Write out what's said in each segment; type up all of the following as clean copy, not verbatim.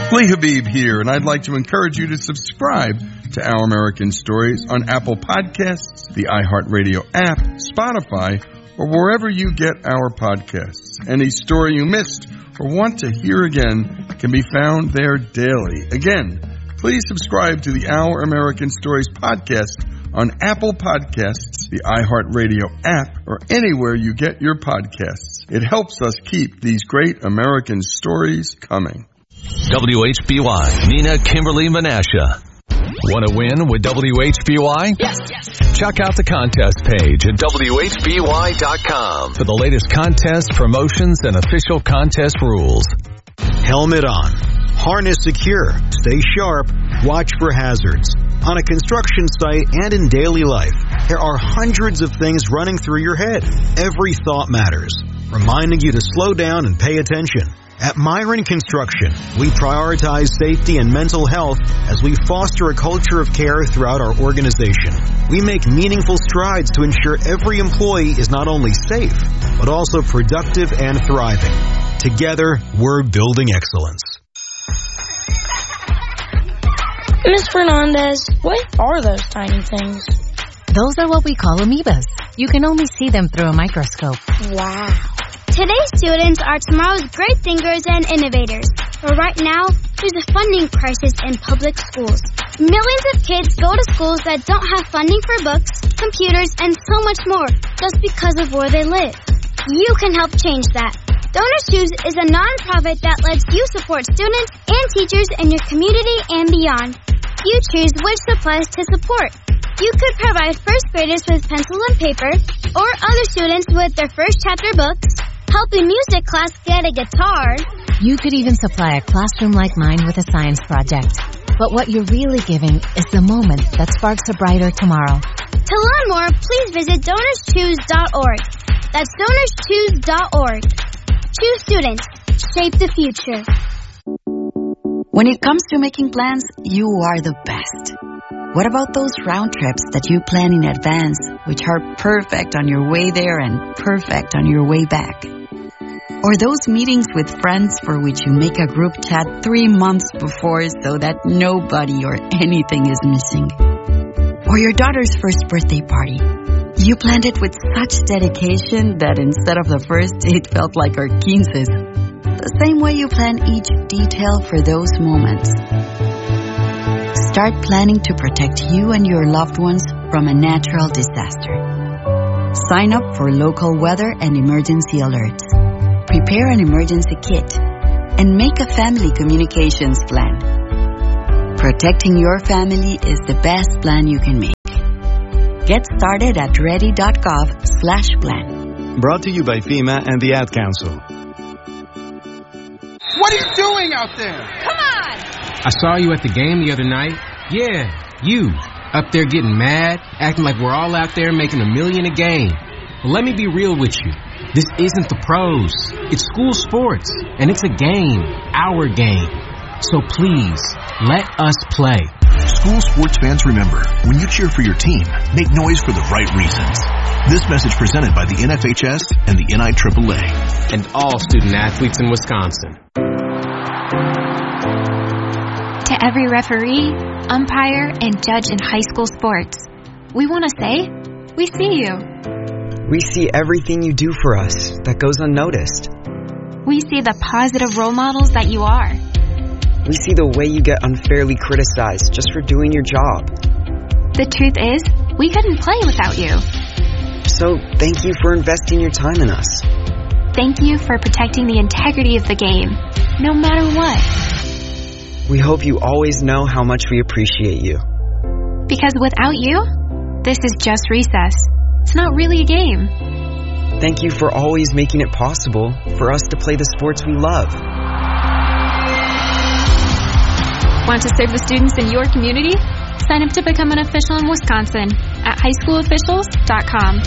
Lee Habib here, and I'd like to encourage you to subscribe to Our American Stories on Apple Podcasts, the iHeartRadio app, Spotify, or wherever you get our podcasts. Any story you missed or want to hear again can be found there daily. Again, please subscribe to the Our American Stories podcast on Apple Podcasts, the iHeartRadio app, or anywhere you get your podcasts. It helps us keep these great American stories coming. WHBY, Nina Kimberly Menasha. Want to win with WHBY? Yes. Check out the contest page at WHBY.com for the latest contest promotions and official contest rules. Helmet on. Harness secure. Stay sharp. Watch for hazards. On a construction site and in daily life, there are hundreds of things running through your head. Every thought matters, reminding you to slow down and pay attention. At Myron Construction, we prioritize safety and mental health as we foster a culture of care throughout our organization. We make meaningful strides to ensure every employee is not only safe, but also productive and thriving. Together, we're building excellence. Ms. Fernandez, what are those tiny things? Those are what we call amoebas. You can only see them through a microscope. Wow. Today's students are tomorrow's great thinkers and innovators. But right now, there's a funding crisis in public schools. Millions of kids go to schools that don't have funding for books, computers, and so much more, just because of where they live. You can help change that. Donors Choose is a nonprofit that lets you support students and teachers in your community and beyond. You choose which supplies to support. You could provide first graders with pencil and paper, or other students with their first chapter books, help a music class get a guitar. You could even supply a classroom like mine with a science project. But what you're really giving is the moment that sparks a brighter tomorrow. To learn more, please visit DonorsChoose.org. That's DonorsChoose.org. Choose students. Shape the future. When it comes to making plans, you are the best. What about those round trips that you plan in advance, which are perfect on your way there and perfect on your way back? Or those meetings with friends for which you make a group chat 3 months before so that nobody or anything is missing? Or your daughter's first birthday party. You planned it with such dedication that instead of the first, it felt like our 15s. The same way you plan each detail for those moments. Start planning to protect you and your loved ones from a natural disaster. Sign up for local weather and emergency alerts. Prepare an emergency kit. And make a family communications plan. Protecting your family is the best plan you can make. Get started at ready.gov/plan. Brought to you by FEMA and the Ad Council. What are you doing out there? Come on! I saw you at the game the other night. Yeah, you. Up there getting mad, acting like we're all out there making $1 million a game. Well, let me be real with you. This isn't the pros. It's school sports. And it's a game. Our game. So please, let us play. School sports fans, remember, when you cheer for your team, make noise for the right reasons. This message presented by the NFHS and the NIAAA. And all student athletes in Wisconsin. To every referee, umpire, and judge in high school sports, we want to say, we see you. We see everything you do for us that goes unnoticed. We see the positive role models that you are. We see the way you get unfairly criticized just for doing your job. The truth is, we couldn't play without you. So, thank you for investing your time in us. Thank you for protecting the integrity of the game, no matter what. We hope you always know how much we appreciate you. Because without you, this is just recess. It's not really a game. Thank you for always making it possible for us to play the sports we love. Want to serve the students in your community? Sign up to become an official in Wisconsin at highschoolofficials.com.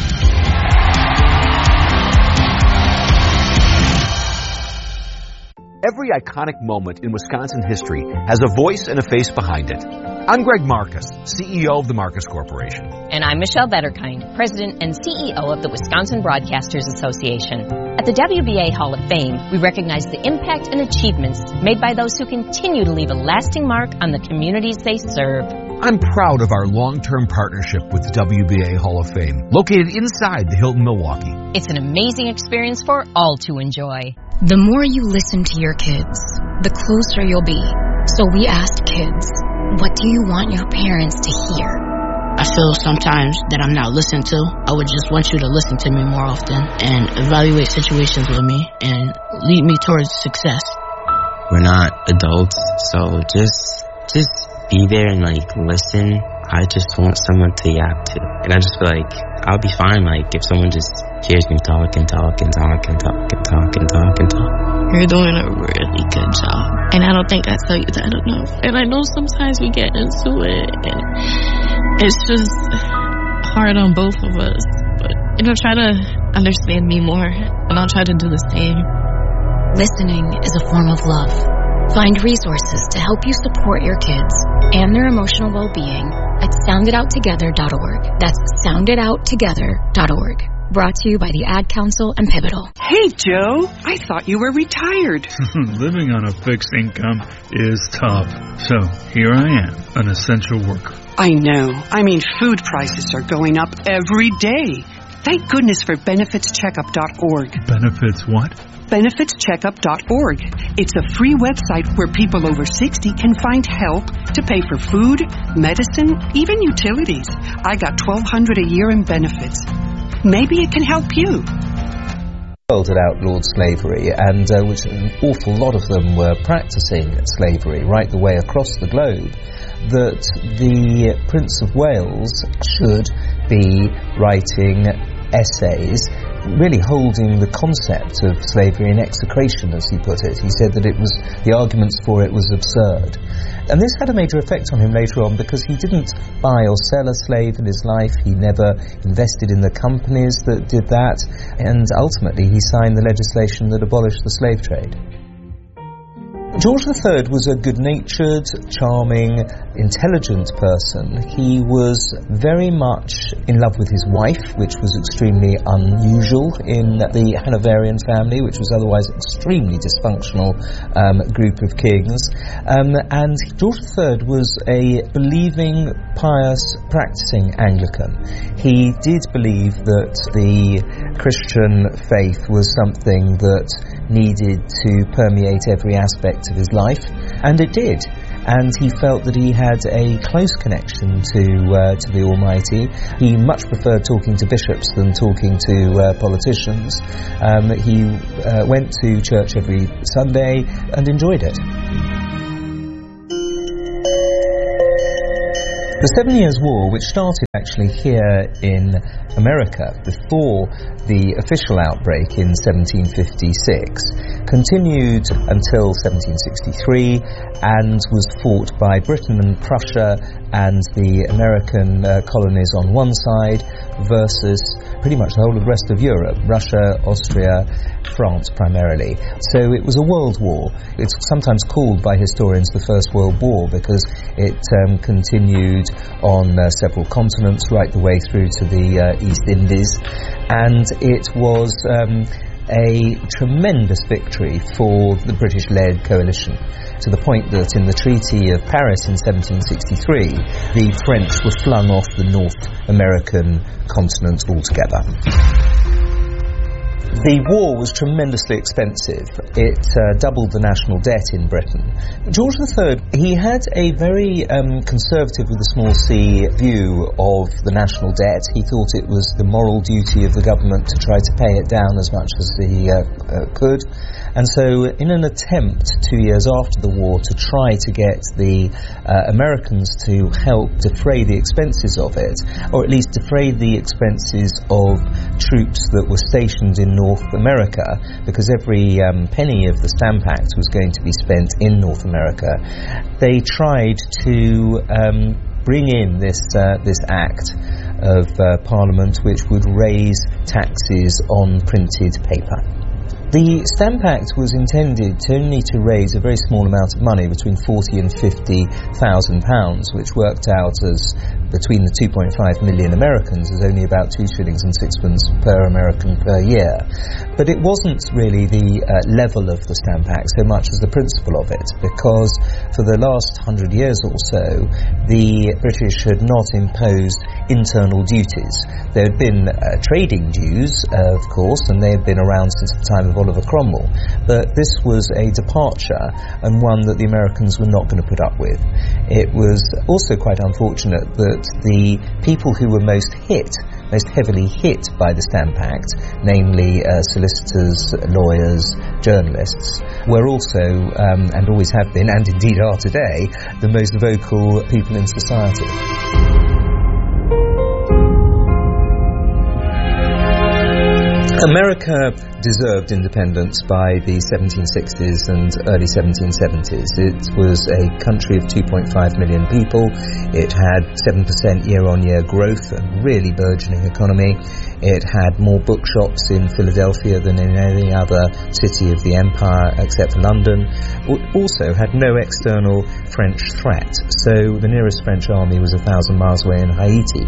Every iconic moment in Wisconsin history has a voice and a face behind it. I'm Greg Marcus, CEO of the Marcus Corporation. And I'm Michelle Betterkind, President and CEO of the Wisconsin Broadcasters Association. At the WBA Hall of Fame, we recognize the impact and achievements made by those who continue to leave a lasting mark on the communities they serve. I'm proud of our long-term partnership with the WBA Hall of Fame, located inside the Hilton Milwaukee. It's an amazing experience for all to enjoy. The more you listen to your kids, the closer you'll be. So we asked kids, what do you want your parents to hear? I feel sometimes that I'm not listened to. I would just want you to listen to me more often and evaluate situations with me and lead me towards success. We're not adults, so just be there and listen. I just want someone to yap to. And I just feel like I'll be fine if someone just hears me talk and talk and talk and talk and talk and talk and talk. You're doing a really good job. And I don't think I tell you that enough. And I know sometimes we get into it and it's just hard on both of us. But try to understand me more and I'll try to do the same. Listening is a form of love. Find resources to help you support your kids and their emotional well-being at sounditouttogether.org. That's sounditouttogether.org. Brought to you by the Ad Council and Pivotal. Hey, Joe, I thought you were retired. Living on a fixed income is tough. So here I am, an essential worker. I know. Food prices are going up every day. Thank goodness for benefitscheckup.org. Benefits what? benefitscheckup.org. It's a free website where people over 60 can find help to pay for food, medicine, even utilities. I got $1,200 a year in benefits. Maybe it can help you. World had outlawed slavery, and which an awful lot of them were practicing slavery right the way across the globe, that the Prince of Wales should be writing essays really holding the concept of slavery in execration, as he put it. He said that the arguments for it was absurd. And this had a major effect on him later on because he didn't buy or sell a slave in his life. He never invested in the companies that did that. And ultimately he signed the legislation that abolished the slave trade. George III was a good-natured, charming, intelligent person. He was very much in love with his wife, which was extremely unusual in the Hanoverian family, which was otherwise an extremely dysfunctional group of kings. And George III was a believing, pious, practicing Anglican. He did believe that the Christian faith was something that needed to permeate every aspect of his life, and it did. And he felt that he had a close connection to the Almighty. He much preferred talking to bishops than talking to politicians. He went to church every Sunday and enjoyed it. The 7 Years' War, which started actually here in America before the official outbreak in 1756, continued until 1763 and was fought by Britain and Prussia and the American colonies on one side versus pretty much the whole of the rest of Europe, Russia, Austria, France primarily. So it was a world war. It's sometimes called by historians the First World War because it continued on several continents right the way through to the East Indies, and it was a tremendous victory for the British-led coalition, to the point that in the Treaty of Paris in 1763, the French were flung off the North American continent altogether. The war was tremendously expensive. It doubled the national debt in Britain. George III, he had a very conservative with a small c view of the national debt. He thought it was the moral duty of the government to try to pay it down as much as he could. And so in an attempt 2 years after the war to try to get the Americans to help defray the expenses of it, or at least defray the expenses of troops that were stationed in North America, because every penny of the Stamp Act was going to be spent in North America, they tried to bring in this act of Parliament which would raise taxes on printed paper. The Stamp Act was intended only to raise a very small amount of money, between £40,000 and £50,000, which worked out as, between the 2.5 million Americans, as only about 2 shillings and 6pence per American per year. But it wasn't really the level of the Stamp Act so much as the principle of it, because for the last 100 years or so, the British had not imposed internal duties. There had been trading dues, of course, and they had been around since the time of Oliver Cromwell, but this was a departure, and one that the Americans were not going to put up with. It was also quite unfortunate that the people who were most heavily hit by the Stamp Act, namely solicitors, lawyers, journalists, were also, and always have been, and indeed are today, the most vocal people in society. America deserved independence by the 1760s and early 1770s. It was a country of 2.5 million people. It had 7% year-on-year growth and really burgeoning economy. It had more bookshops in Philadelphia than in any other city of the empire except for London. It also had no external French threat, so the nearest French army was 1,000 miles away in Haiti.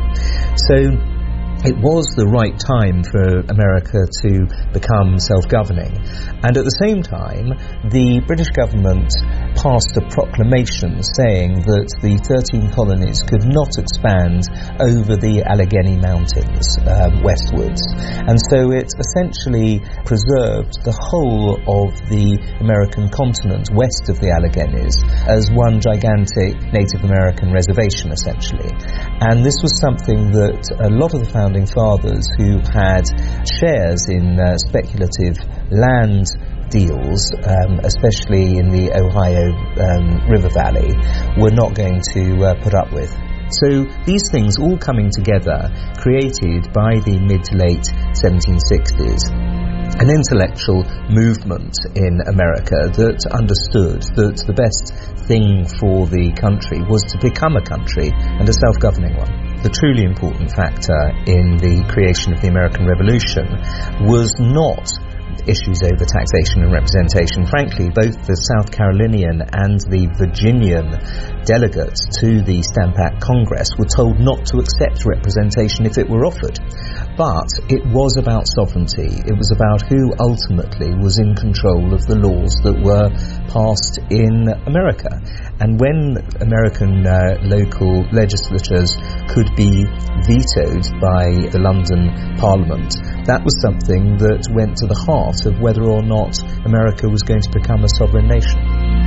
So it was the right time for America to become self-governing. And at the same time, the British government passed a proclamation saying that the 13 colonies could not expand over the Allegheny Mountains westwards. And so it essentially preserved the whole of the American continent west of the Alleghenies as one gigantic Native American reservation, essentially. And this was something that a lot of the founding fathers who had shares in speculative land deals, especially in the Ohio River Valley, were not going to put up with. So these things all coming together created, by the mid to late 1760s, an intellectual movement in America that understood that the best thing for the country was to become a country and a self-governing one. The truly important factor in the creation of the American Revolution was not issues over taxation and representation. Frankly, both the South Carolinian and the Virginian delegates to the Stamp Act Congress were told not to accept representation if it were offered. But it was about sovereignty. It was about who ultimately was in control of the laws that were passed in America. And when American local legislatures could be vetoed by the London Parliament, that was something that went to the heart of whether or not America was going to become a sovereign nation.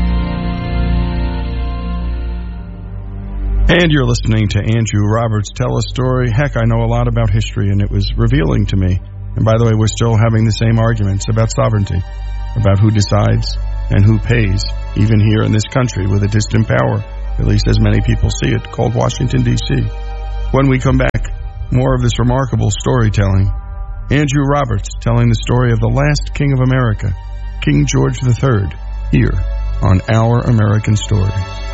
And you're listening to Andrew Roberts tell a story. Heck, I know a lot about history, and it was revealing to me. And by the way, we're still having the same arguments about sovereignty, about who decides and who pays, even here in this country with a distant power, at least as many people see it, called Washington, D.C. When we come back, more of this remarkable storytelling. Andrew Roberts telling the story of the last king of America, King George III, here on Our American Stories.